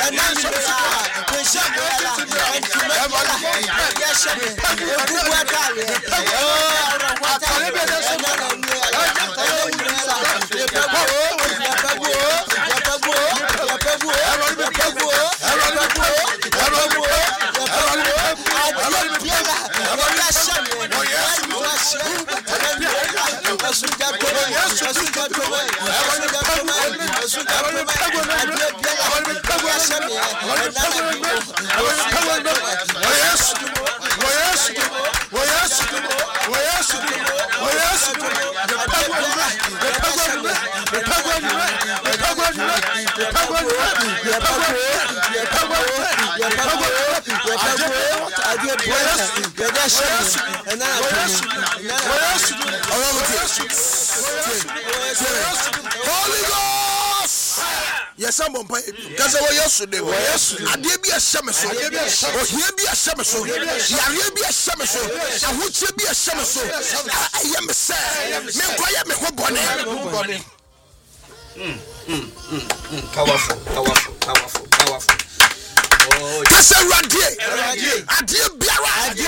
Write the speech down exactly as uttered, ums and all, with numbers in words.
Holy Ghost. Yes, I'm on pay. Because I was yesterday. I did be a summer so. Or here be a summer so. Here be a summer so. I would be a summer so. I am a sad. Me me who bonnet. Powerful, powerful, powerful, powerful. Kasa radie. Adie biara.